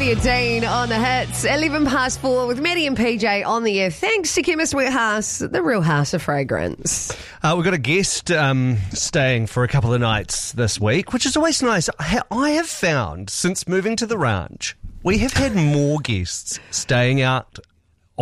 Olivia Dean on the hits. 11 past 4 with Maddie and PJ on the air. Thanks to Chemist Warehouse, the real house of fragrance. We've got a guest staying for a couple of nights this week, which is always nice. I have found, since moving to the ranch, we have had more guests staying out